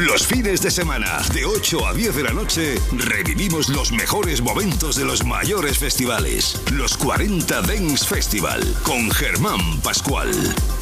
Los fines de semana, de 8 a 10 de la noche, revivimos los mejores momentos de los mayores festivales. Los 40 Dance Festival, con Germán Pascual.